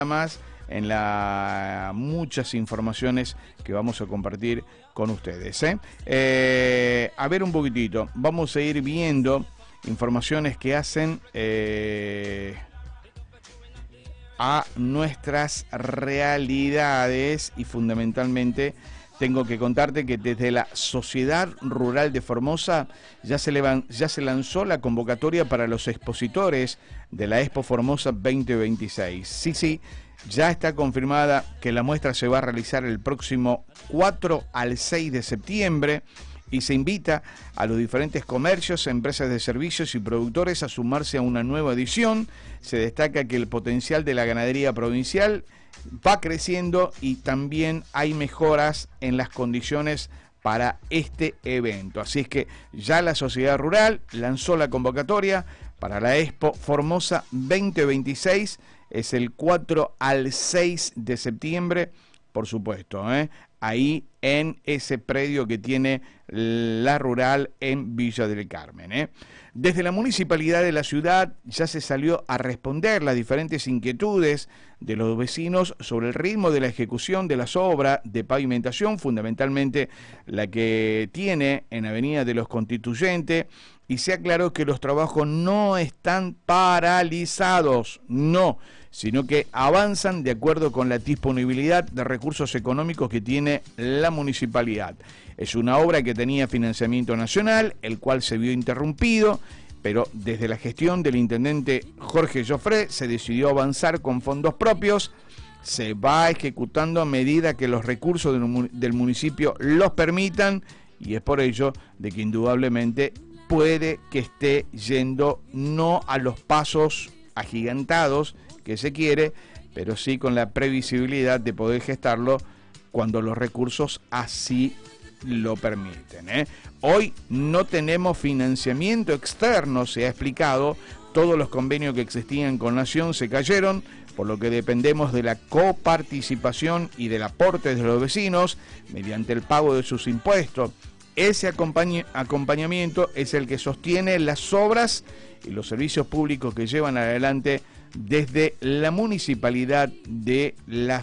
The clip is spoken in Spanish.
más en muchas informaciones que vamos a compartir con ustedes. A ver un poquitito, vamos a ir viendo informaciones que hacen a nuestras realidades y fundamentalmente tengo que contarte que desde la Sociedad Rural de Formosa ya se lanzó la convocatoria para los expositores de la Expo Formosa 2026. Sí, ya está confirmada que la muestra se va a realizar el próximo 4 al 6 de septiembre y se invita a los diferentes comercios, empresas de servicios y productores a sumarse a una nueva edición. Se destaca que el potencial de la ganadería provincial va creciendo y también hay mejoras en las condiciones para este evento. Así es que ya la Sociedad Rural lanzó la convocatoria para la Expo Formosa 2026. Es el 4 al 6 de septiembre, por supuesto, ahí en ese predio que tiene la Rural en Villa del Carmen. Desde la municipalidad de la ciudad ya se salió a responder las diferentes inquietudes de los vecinos sobre el ritmo de la ejecución de las obras de pavimentación, fundamentalmente la que tiene en Avenida de los Constituyentes, y se aclaró que los trabajos no están paralizados, no, sino que avanzan de acuerdo con la disponibilidad de recursos económicos que tiene la municipalidad. Es una obra que tenía financiamiento nacional, el cual se vio interrumpido, pero desde la gestión del intendente Jorge Joffre se decidió avanzar con fondos propios. Se va ejecutando a medida que los recursos del municipio los permitan, y es por ello de que indudablemente puede que esté yendo no a los pasos agigantados que se quiere, pero sí con la previsibilidad de poder gestarlo cuando los recursos así lo permiten. Hoy no tenemos financiamiento externo, se ha explicado, todos los convenios que existían con Nación se cayeron, por lo que dependemos de la coparticipación y del aporte de los vecinos mediante el pago de sus impuestos. Ese acompañamiento es el que sostiene las obras y los servicios públicos que llevan adelante desde la municipalidad de la